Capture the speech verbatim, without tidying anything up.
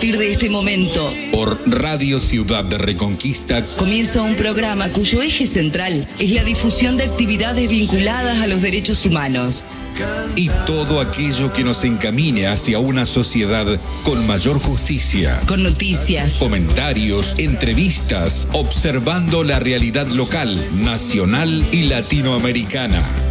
partir de este momento, por Radio Ciudad de Reconquista, comienza un programa cuyo eje central es la difusión de actividades vinculadas a los derechos humanos y todo aquello que nos encamine hacia una sociedad con mayor justicia. Con noticias, comentarios, entrevistas, observando la realidad local, nacional y latinoamericana.